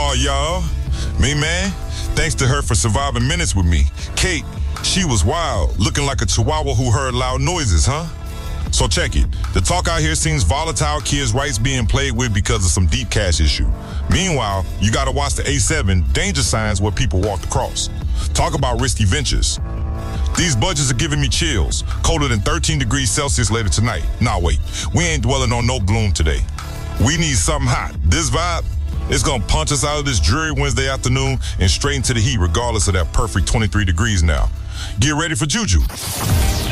Oh, y'all. Me, man, thanks to her for surviving minutes with me. Kate, she was wild, looking like a chihuahua who heard loud noises, huh? So check it. The talk out here seems volatile, kids' rights being played with because of some deep cash issue. Meanwhile, you gotta watch the A7 danger signs where people walked across. Talk about risky ventures. These budgets are giving me chills. Colder than 13 degrees Celsius later tonight. Nah, wait. We ain't dwelling on no gloom today. We need something hot. This vibe, it's gonna punch us out of this dreary Wednesday afternoon and straight into the heat regardless of that perfect 23 degrees now. Get ready for Juju.